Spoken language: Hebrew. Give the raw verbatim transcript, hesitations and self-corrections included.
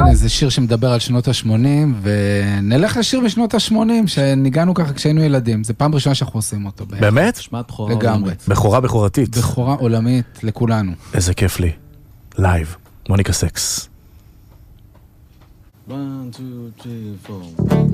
כן, איזה שיר שמדבר על שנות ה-שמונים, ונלך לשיר בשנות ה-שמונים, שניגענו ככה כשהיינו ילדים. זה פעם ראשונה שאנחנו עושים אותו. באמת? שמעת בכורה לגמרי. עולמית. בכורה בכורתית. בכורה עולמית לכולנו. איזה כיף לי. לייב. מוניקה סקס. one, two, three, four